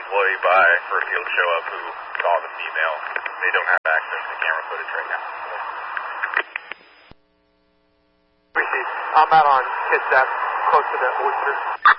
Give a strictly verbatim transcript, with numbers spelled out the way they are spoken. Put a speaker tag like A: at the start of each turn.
A: employee by Firstfield show up who saw the female. They don't have access to camera footage right now.
B: Received. I'm out on Kitsap, close to the oyster.